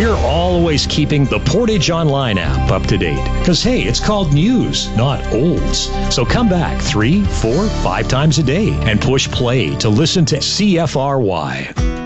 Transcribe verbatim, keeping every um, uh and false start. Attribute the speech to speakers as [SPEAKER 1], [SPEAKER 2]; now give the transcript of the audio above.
[SPEAKER 1] We're always keeping the Portage Online app up to date. Because, hey, it's called news, not olds. So come back three, four, five times a day and push play to listen to C F R Y.